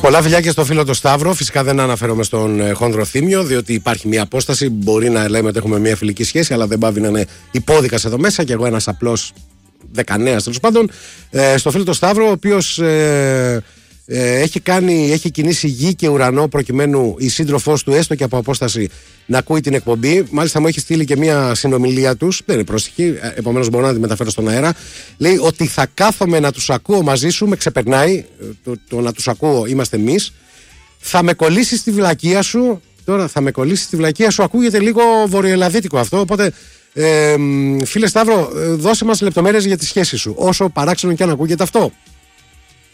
Πολλά φιλιά και στο φίλο το Σταύρο. Φυσικά δεν αναφέρομαι στον Χόνδρο Θήμιο, διότι υπάρχει μια απόσταση. Μπορεί να λέμε ότι έχουμε μια φιλική σχέση, αλλά δεν πάβει να είναι υπόδικας εδώ μέσα. Και εγώ ένας απλός δεκανέας τέλος πάντων. Στο φίλο το Σταύρο, ο οποίος έχει κινήσει γη και ουρανό προκειμένου η σύντροφός του, έστω και από απόσταση, να ακούει την εκπομπή. Μάλιστα μου έχει στείλει και μια συνομιλία τους. Δεν είναι πρόσεχη, επομένως μπορώ να τη μεταφέρω στον αέρα. Λέει ότι θα κάθομαι να τους ακούω μαζί σου, με ξεπερνάει. Το να τους ακούω είμαστε εμείς. Θα με κολλήσει στη βλακεία σου. Τώρα θα με κολλήσει στη βλακεία σου. Ακούγεται λίγο βορειοελλαδίτικο αυτό. Οπότε, φίλε Σταύρο, δώσε μας λεπτομέρειες για τη σχέση σου. Όσο παράξενο και αν ακούγεται αυτό.